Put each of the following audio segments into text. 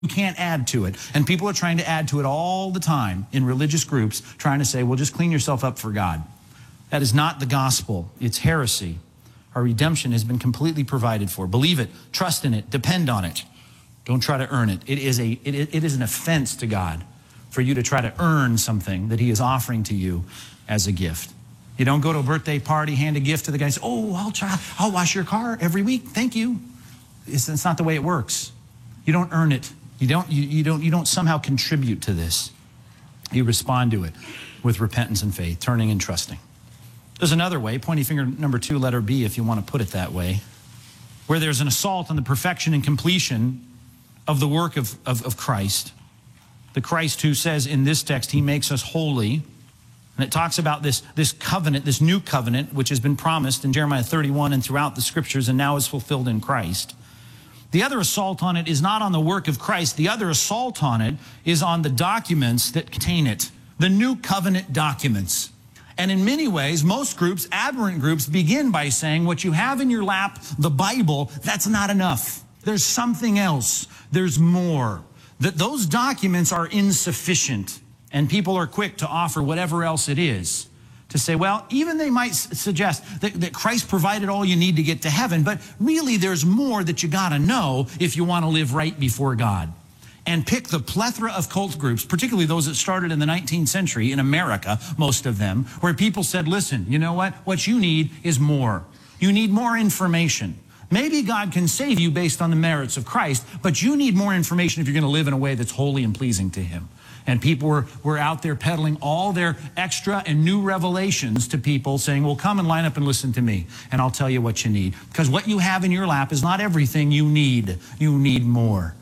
You can't add to it. And people are trying to add to it all the time in religious groups, trying to say, well, just clean yourself up for God. That is not the gospel. It's heresy. Our redemption has been completely provided for. Believe it, trust in it, depend on it. Don't try to earn it. It is an offense to God for you to try to earn something that he is offering to you as a gift. You don't go to a birthday party, hand a gift to the guy and say, oh, I'll wash your car every week. Thank you. It's not the way it works. You don't earn it. You don't somehow contribute to this. You respond to it with repentance and faith, turning and trusting. There's another way, pointing finger number 2, letter B, if you want to put it that way, where there's an assault on the perfection and completion of the work of Christ. The Christ who says in this text, he makes us holy. And it talks about this covenant, this new covenant, which has been promised in Jeremiah 31 and throughout the scriptures and now is fulfilled in Christ. The other assault on it is not on the work of Christ. The other assault on it is on the documents that contain it, the new covenant documents. And in many ways, most groups, aberrant groups, begin by saying what you have in your lap, the Bible, that's not enough. There's something else. There's more. That those documents are insufficient. And people are quick to offer whatever else it is. To say, well, even they might suggest that Christ provided all you need to get to heaven, but really there's more that you got to know if you want to live right before God. And pick the plethora of cult groups, particularly those that started in the 19th century in America, most of them, where people said, listen, you know what? What you need is more. You need more information. Maybe God can save you based on the merits of Christ, but you need more information if you're going to live in a way that's holy and pleasing to him. And people were out there peddling all their extra and new revelations to people, saying, well, come and line up and listen to me, and I'll tell you what you need. Because what you have in your lap is not everything you need. You need more.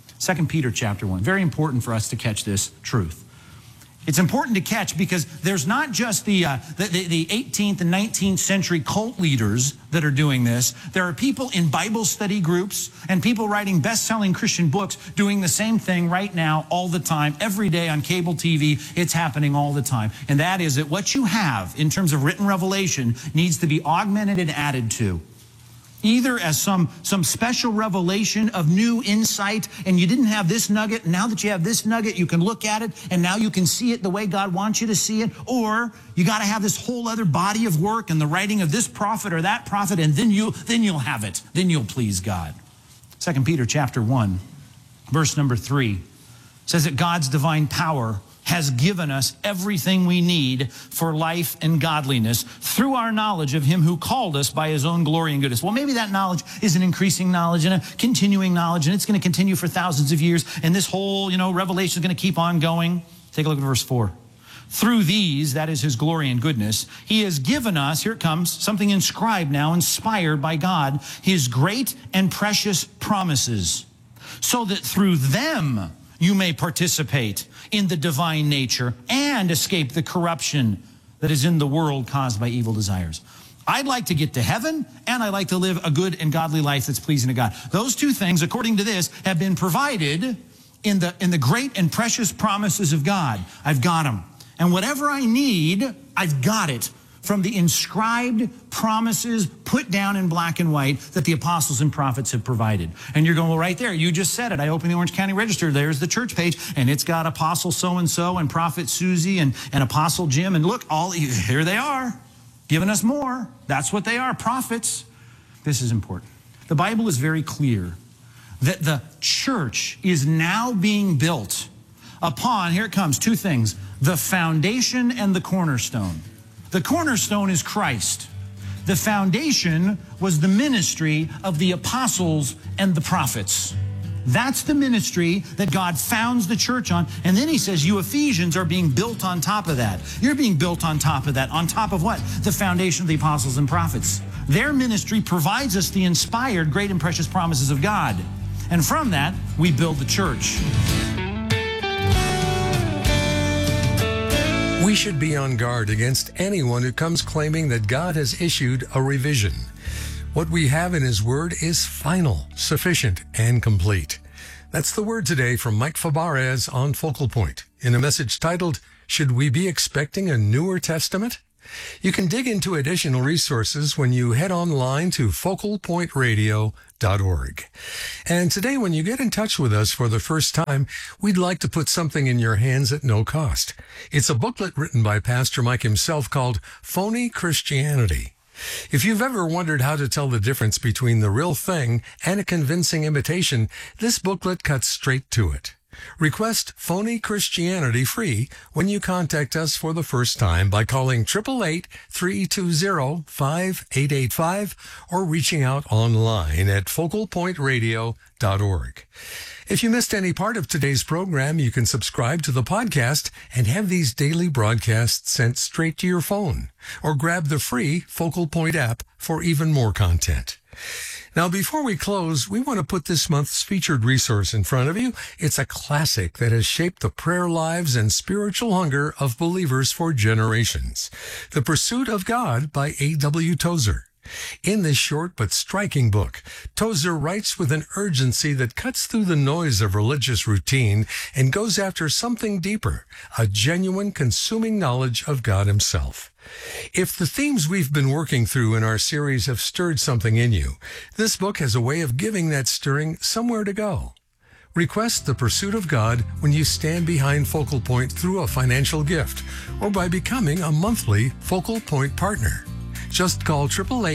2 Peter chapter 1. Very important for us to catch this truth. It's important to catch because there's not just the 18th and 19th century cult leaders that are doing this. There are people in Bible study groups and people writing best-selling Christian books doing the same thing right now all the time, every day on cable TV. It's happening all the time. And that is that what you have in terms of written revelation needs to be augmented and added to. Either as some special revelation of new insight, and you didn't have this nugget, and now that you have this nugget, you can look at it, and now you can see it the way God wants you to see it, or you got to have this whole other body of work and the writing of this prophet or that prophet, and then you'll have it. Then you'll please God. 2 Peter chapter 1, verse number 3 says that God's divine power has given us everything we need for life and godliness through our knowledge of him who called us by his own glory and goodness. Well, maybe that knowledge is an increasing knowledge and a continuing knowledge, and it's going to continue for thousands of years, and this whole, revelation is going to keep on going. Take a look at verse 4. Through these, that is his glory and goodness, he has given us, here it comes, something inscribed now, inspired by God, his great and precious promises, so that through them you may participate in the divine nature and escape the corruption that is in the world caused by evil desires. I'd like to get to heaven, and I'd like to live a good and godly life that's pleasing to God. Those two things, according to this, have been provided in the great and precious promises of God. I've got them. And whatever I need, I've got it from the inscribed promises put down in black and white that the apostles and prophets have provided. And you're going, well, right there, you just said it. I opened the Orange County Register. There's the church page, and it's got Apostle so-and-so and Prophet Susie and Apostle Jim. And look, here they are, giving us more. That's what they are, prophets. This is important. The Bible is very clear that the church is now being built upon, here it comes, two things, the foundation and the cornerstone. The cornerstone is Christ. The foundation was the ministry of the apostles and the prophets. That's the ministry that God founds the church on. And then he says, you Ephesians are being built on top of that. You're being built on top of that. On top of what? The foundation of the apostles and prophets. Their ministry provides us the inspired, great and precious promises of God. And from that, we build the church. We should be on guard against anyone who comes claiming that God has issued a revision. What we have in his word is final, sufficient, and complete. That's the word today from Mike Fabarez on Focal Point in a message titled, Should We Be Expecting a Newer Testament? You can dig into additional resources when you head online to focalpointradio.org. And today, when you get in touch with us for the first time, we'd like to put something in your hands at no cost. It's a booklet written by Pastor Mike himself called Phony Christianity. If you've ever wondered how to tell the difference between the real thing and a convincing imitation, this booklet cuts straight to it. Request Phony Christianity free when you contact us for the first time by calling 888-320-5885 or reaching out online at focalpointradio.org. If you missed any part of today's program, you can subscribe to the podcast and have these daily broadcasts sent straight to your phone, or grab the free Focal Point app for even more content. Now, before we close, we want to put this month's featured resource in front of you. It's a classic that has shaped the prayer lives and spiritual hunger of believers for generations. The Pursuit of God by A.W. Tozer. In this short but striking book, Tozer writes with an urgency that cuts through the noise of religious routine and goes after something deeper, a genuine, consuming knowledge of God Himself. If the themes we've been working through in our series have stirred something in you, this book has a way of giving that stirring somewhere to go. Request The Pursuit of God when you stand behind Focal Point through a financial gift or by becoming a monthly Focal Point partner. Just call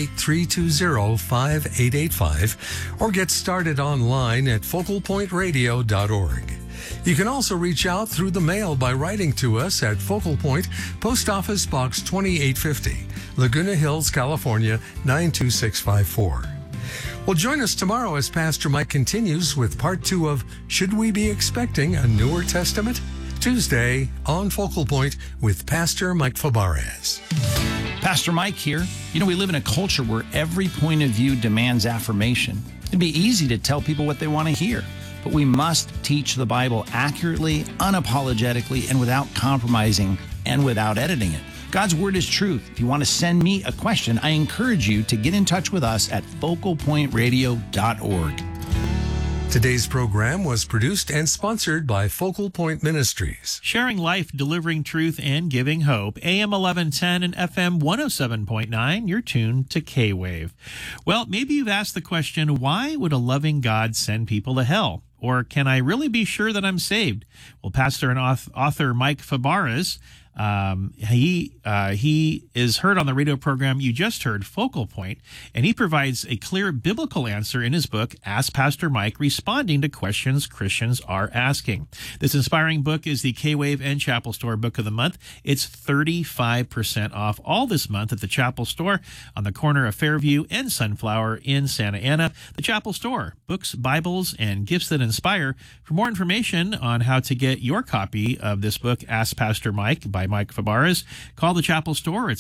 888-320-5885 or get started online at focalpointradio.org. You can also reach out through the mail by writing to us at Focal Point, Post Office Box 2850, Laguna Hills, California 92654. Well, join us tomorrow as Pastor Mike continues with part 2 of Should We Be Expecting a Newer Testament? Tuesday on Focal Point with Pastor Mike Fabarez. Pastor Mike here. You know, we live in a culture where every point of view demands affirmation. It'd be easy to tell people what they want to hear, but we must teach the Bible accurately, unapologetically, and without compromising and without editing it. God's Word is truth. If you want to send me a question, I encourage you to get in touch with us at focalpointradio.org. Today's program was produced and sponsored by Focal Point Ministries. Sharing life, delivering truth, and giving hope. AM 1110 and FM 107.9, you're tuned to K-Wave. Well, maybe you've asked the question, why would a loving God send people to hell? Or can I really be sure that I'm saved? Well, Pastor and author Mike Fabarez, he is heard on the radio program you just heard, Focal Point, and he provides a clear biblical answer in his book, Ask Pastor Mike, responding to questions Christians are asking. This inspiring book is the K-Wave and Chapel Store Book of the Month. It's 35% off all this month at the Chapel Store on the corner of Fairview and Sunflower in Santa Ana. The Chapel Store, books, Bibles, and gifts that inspire. For more information on how to get your copy of this book, Ask Pastor Mike by Mike Fabarez, call the Chapel Store at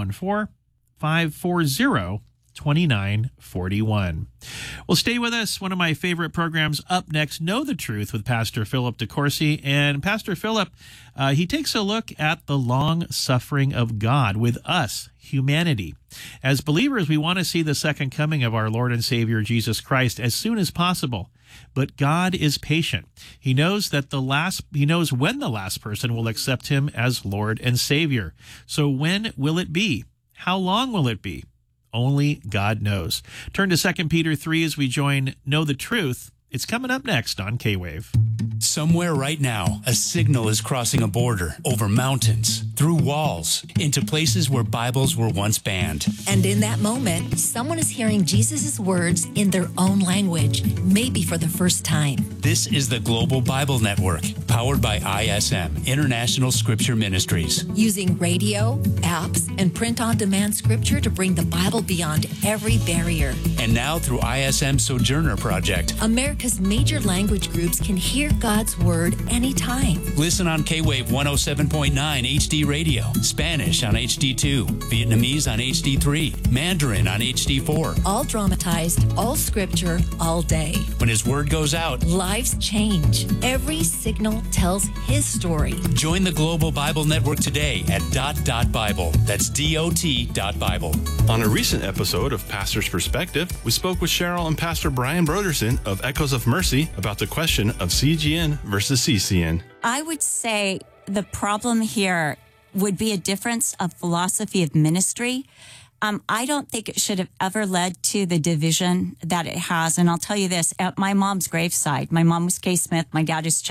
714-540-2941. Well, stay with us. One of my favorite programs up next, Know the Truth with Pastor Philip DeCourcy. And Pastor Philip, he takes a look at the long suffering of God with us, humanity. As believers, we want to see the second coming of our Lord and Savior Jesus Christ as soon as possible. But God is patient. He knows when the last person will accept him as Lord and Savior. So when will it be? How long will it be? Only God knows. Turn to 2 Peter 3 as we join Know the Truth. It's coming up next on K-Wave. Somewhere right now, a signal is crossing a border, over mountains, through walls, into places where Bibles were once banned. And in that moment, someone is hearing Jesus' words in their own language, maybe for the first time. This is the Global Bible Network, powered by ISM, International Scripture Ministries. Using radio, apps, and print-on-demand scripture to bring the Bible beyond every barrier. And now through ISM Sojourner Project, America's major language groups can hear God's Word anytime. Listen on K-Wave 107.9 HD Radio, Spanish on HD2, Vietnamese on HD3, Mandarin on HD4. All dramatized, all scripture, all day. When His Word goes out, lives change. Every signal tells His story. Join the Global Bible Network today at .Bible. That's DOT.Bible. On a recent episode of Pastor's Perspective, we spoke with Cheryl and Pastor Brian Broderson of Echoes of Mercy about the question of CGN versus CCN. I would say the problem here would be a difference of philosophy of ministry. I don't think it should have ever led to the division that it has. And I'll tell you this, at my mom's graveside, my mom was Kay Smith, my dad is Chuck